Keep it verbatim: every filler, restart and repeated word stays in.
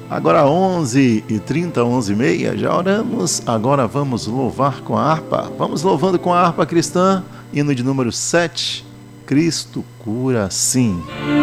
Agora onze e trinta, onze e meia, já oramos, agora vamos louvar com a harpa. Vamos louvando com a harpa cristã, hino de número sete, Cristo cura sim.